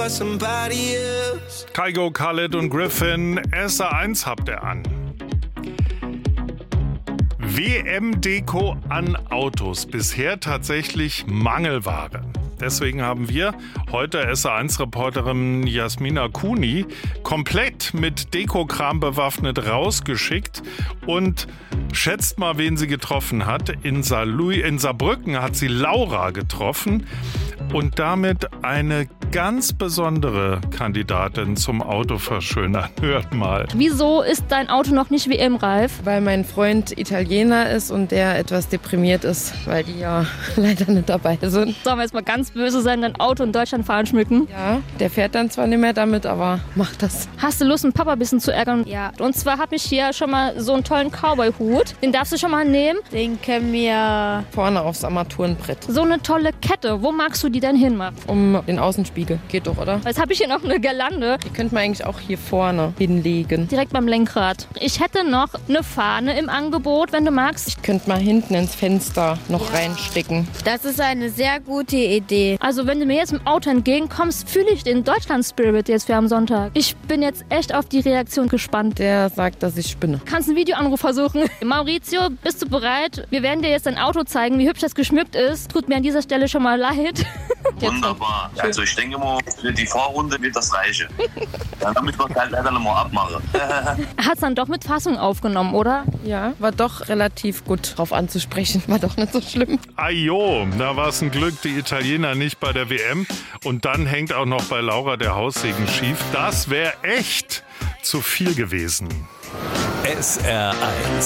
Kygo, Khaled und Griffin, SA1 habt ihr an. WM-Deko an Autos. Bisher tatsächlich Mangelware. Deswegen haben wir heute SA1-Reporterin Jasmina Kuni komplett mit Dekokram bewaffnet rausgeschickt und schätzt mal, ven sie getroffen hat. In Saarbrücken hat sie Laura getroffen und damit eine ganz besondere Kandidatin zum Autoverschönern. Hört mal. Wieso ist dein Auto noch nicht WM-reif? Weil mein Freund Italiener ist und der etwas deprimiert ist, weil die ja leider nicht dabei sind. Sollen wir jetzt mal ganz böse sein, dein Auto in Deutschland fahren schmücken? Ja, der fährt dann zwar nicht mehr damit, aber macht das. Hast du Lust, einen Papa ein bisschen zu ärgern? Ja. Und zwar habe ich hier schon mal so einen tollen Cowboy-Hut. Den darfst du schon mal nehmen. Den können wir Vorne aufs Armaturenbrett. So eine tolle Kette. Wo magst du die denn hinmachen? Um den Außenspiegel. Geht doch, oder? Jetzt habe ich hier noch eine Girlande. Die könnte man eigentlich auch hier vorne hinlegen. Direkt beim Lenkrad. Ich hätte noch eine Fahne im Angebot, wenn du magst. Ich könnte mal hinten ins Fenster noch reinstecken. Das ist eine sehr gute Idee. Also wenn du mir jetzt im Auto entgegenkommst, fühle ich den Deutschland-Spirit jetzt für am Sonntag. Ich bin jetzt echt auf die Reaktion gespannt. Der sagt, dass ich spinne. Kannst einen Videoanruf versuchen. Maurizio, bist du bereit? Wir werden dir jetzt dein Auto zeigen, wie hübsch das geschmückt ist. Tut mir an dieser Stelle schon mal leid. Wunderbar. Also ich denke mal, für die Vorrunde wird das reichen. Dann damit wir halt leider nochmal abmachen. Er hat es dann doch mit Fassung aufgenommen, oder? Ja, war doch relativ gut drauf anzusprechen. War doch nicht so schlimm. Ajo, da war es ein Glück, die Italiener nicht bei der WM. Und dann hängt auch noch bei Laura der Haussegen schief. Das wäre echt zu viel gewesen. SR1